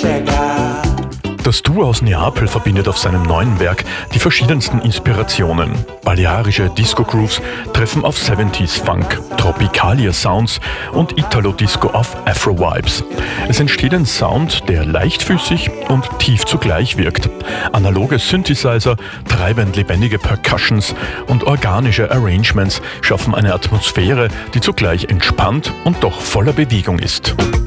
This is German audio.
Das Duo aus Neapel verbindet auf seinem neuen Werk die verschiedensten Inspirationen. Balearische Disco-Grooves treffen auf 70s Funk, Tropicalia-Sounds und Italo-Disco auf Afro-Vibes. Es entsteht ein Sound, der leichtfüßig und tief zugleich wirkt. Analoge Synthesizer, treibend lebendige Percussions und organische Arrangements schaffen eine Atmosphäre, die zugleich entspannt und doch voller Bewegung ist.